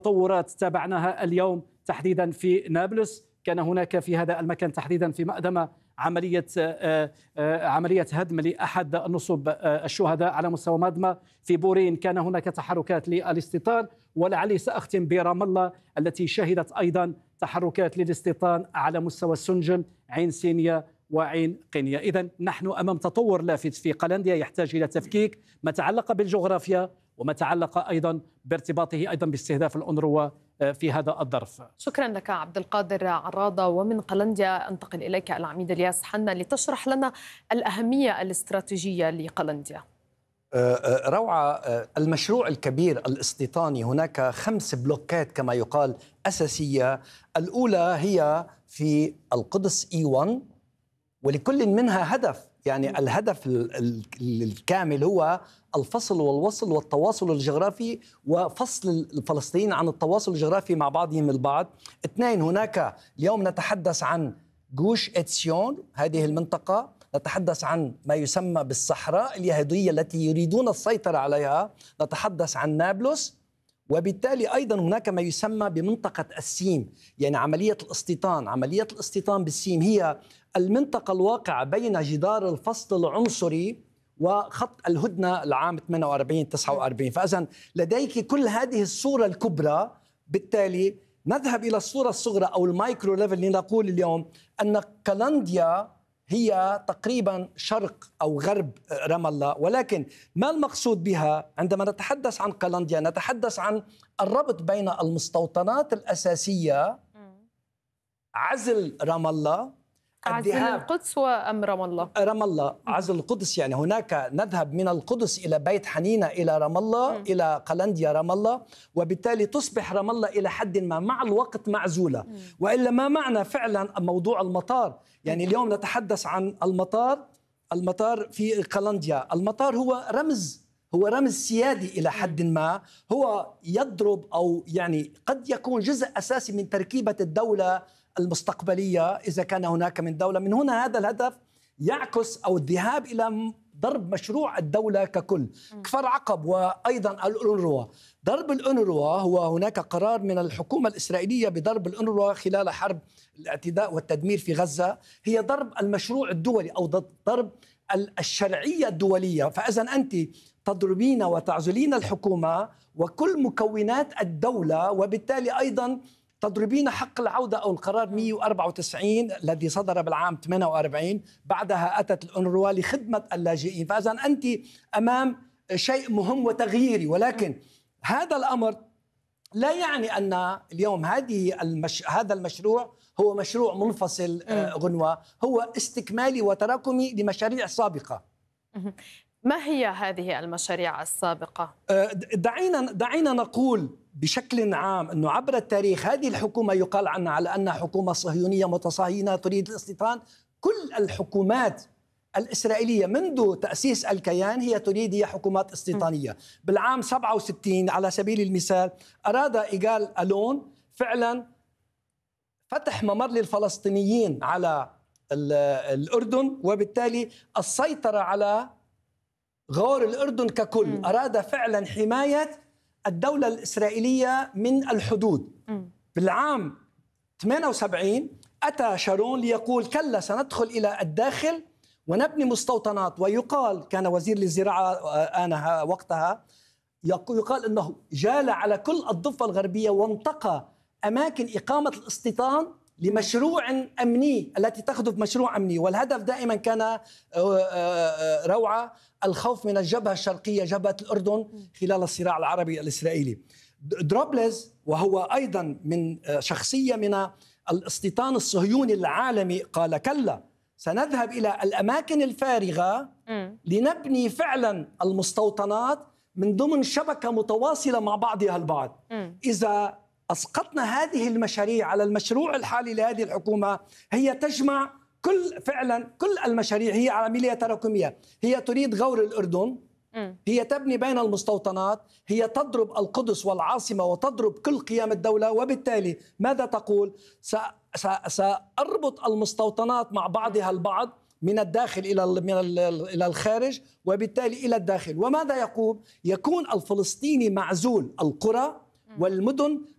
تطورات تابعناها اليوم تحديدا في نابلس. كان هناك في هذا المكان تحديدا في مأدمة عملية هدم لأحد نصب الشهداء على مستوى مأدمة. في بورين كان هناك تحركات للاستيطان، ولعلي سأختم برام الله التي شهدت أيضا تحركات للاستيطان على مستوى السنجل، عين سينيا وعين قنية. إذن نحن أمام تطور لافت في قلنديا يحتاج إلى تفكيك ما تعلق بالجغرافيا وما تعلق أيضا بارتباطه أيضا باستهداف الأونروا في هذا الظرف. شكرا لك عبد القادر عراضة. ومن قلنديا أنتقل إليك العميد الياس حنا لتشرح لنا الأهمية الاستراتيجية لقلنديا. روعة. المشروع الكبير الاستيطاني هناك 5 بلوكات كما يقال أساسية. الأولى هي في القدس E1 ولكل منها هدف، يعني الهدف الكامل هو الفصل والوصل والتواصل الجغرافي وفصل الفلسطينيين عن التواصل الجغرافي مع بعضهم البعض. 2 هناك اليوم نتحدث عن جوش إتسيون، هذه المنطقة نتحدث عن ما يسمى بالصحراء اليهودية التي يريدون السيطرة عليها، نتحدث عن نابلس، وبالتالي أيضا هناك ما يسمى بمنطقة السيم، يعني عملية الاستيطان. عملية الاستيطان بالسيم هي المنطقة الواقعة بين جدار الفصل العنصري وخط الهدنة العام 48-49. فإذن لديك كل هذه الصورة الكبرى. بالتالي نذهب إلى الصورة الصغرى أو المايكرو ليفل لنقول اليوم أن قلنديا هي تقريبا شرق أو غرب رام الله، ولكن ما المقصود بها عندما نتحدث عن قلنديا؟ نتحدث عن الربط بين المستوطنات الأساسية، عزل رام الله، عزل القدس وأم رام الله؟ رام الله، عزل القدس، يعني هناك نذهب من القدس إلى بيت حنينة إلى رام الله إلى قلنديا رام الله، وبالتالي تصبح رام الله إلى حد ما مع الوقت معزولة. وإلا ما معنى فعلا موضوع المطار؟ يعني اليوم نتحدث عن المطار في قلنديا. المطار هو رمز سيادي إلى حد ما، هو يضرب أو يعني قد يكون جزء أساسي من تركيبة الدولة المستقبلية إذا كان هناك من دولة. من هنا هذا الهدف يعكس أو الذهاب إلى ضرب مشروع الدولة ككل. كفر عقب وأيضا الأونروا. ضرب الأونروا هو هناك قرار من الحكومة الإسرائيلية بضرب الأونروا خلال حرب الاعتداء والتدمير في غزة، هي ضرب المشروع الدولي أو ضرب الشرعية الدولية. فإذا أنت تضربين وتعزلين الحكومة وكل مكونات الدولة، وبالتالي أيضا تضربين حق العودة أو القرار 194 الذي صدر بالعام 48. بعدها أتت الأونروا لخدمة اللاجئين. فإذا أنت أمام شيء مهم وتغييري، ولكن هذا الأمر لا يعني أن اليوم هذا المشروع هو مشروع منفصل غنوة، هو استكمالي وتراكمي لمشاريع سابقة. ما هي هذه المشاريع السابقة؟ دعينا نقول بشكل عام أنه عبر التاريخ هذه الحكومة يقال عنها على أنها حكومة صهيونية متصهينة تريد الاستيطان. كل الحكومات الإسرائيلية منذ تأسيس الكيان هي حكومات استيطانية. بالعام 67 على سبيل المثال أراد إيجال ألون فعلا فتح ممر للفلسطينيين على الأردن، وبالتالي السيطرة على غور الأردن ككل. أراد فعلا حماية الدولة الإسرائيلية من الحدود. بالعام 78 أتى شارون ليقول كلا، سندخل إلى الداخل ونبني مستوطنات. ويقال كان وزير للزراعة آنها وقتها يقال أنه جال على كل الضفة الغربية وانتقى أماكن إقامة الاستيطان لمشروع أمني التي تخدم مشروع أمني. والهدف دائما كان روعة الخوف من الجبهة الشرقية، جبهة الأردن، خلال الصراع العربي الإسرائيلي. دروبلز وهو أيضا من شخصية من الاستيطان الصهيوني العالمي قال كلا، سنذهب إلى الأماكن الفارغة لنبني فعلا المستوطنات من ضمن شبكة متواصلة مع بعضها البعض. إذا أسقطنا هذه المشاريع على المشروع الحالي لهذه الحكومة، هي تجمع كل المشاريع، هي عملية تراكمية. هي تريد غور الأردن، هي تبني بين المستوطنات، هي تضرب القدس والعاصمة وتضرب كل قيام الدولة. وبالتالي ماذا تقول؟ سأربط المستوطنات مع بعضها البعض من الداخل إلى الخارج، وبالتالي إلى الداخل. وماذا يكون الفلسطيني معزول، القرى والمدن